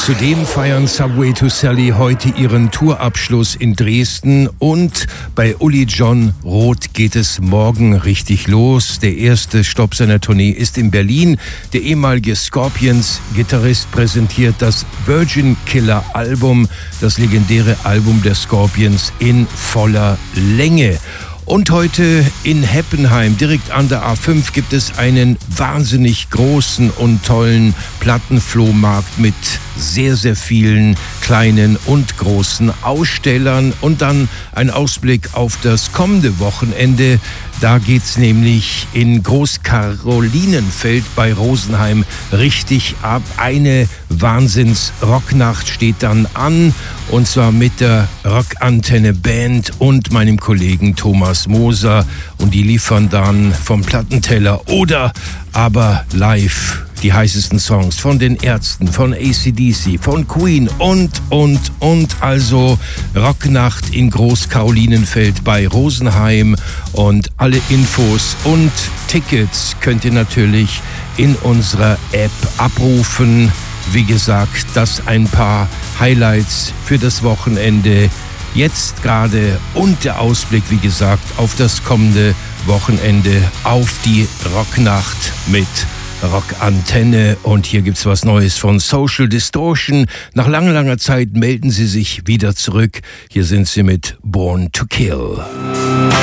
Zudem feiern Subway to Sally heute ihren Tourabschluss in Dresden und bei Uli John Roth geht es morgen richtig los. Der erste Stopp seiner Tournee ist in Berlin. Der ehemalige Scorpions-Gitarrist präsentiert das Virgin Killer Album, das legendäre Album der Scorpions in voller Länge. Und heute in Heppenheim, direkt an der A5, gibt es einen wahnsinnig großen und tollen Plattenflohmarkt mit sehr, sehr vielen kleinen und großen Ausstellern. Und dann ein Ausblick auf das kommende Wochenende. Da geht's nämlich in Großkarolinenfeld bei Rosenheim richtig ab. Eine Wahnsinns-Rocknacht steht dann an. Und zwar mit der Rockantenne Band und meinem Kollegen Thomas Moser. Und die liefern dann vom Plattenteller oder aber live die heißesten Songs von den Ärzten, von AC/DC, von Queen und. Also Rocknacht in Großkarolinenfeld bei Rosenheim. Und alle Infos und Tickets könnt ihr natürlich in unserer App abrufen. Wie gesagt, das ein paar Highlights für das Wochenende jetzt gerade und der Ausblick, wie gesagt, auf das kommende Wochenende, auf die Rocknacht mit Rockantenne. Und hier gibt's was Neues von Social Distortion. Nach langer, langer Zeit melden sie sich wieder zurück. Hier sind sie mit Born to Kill.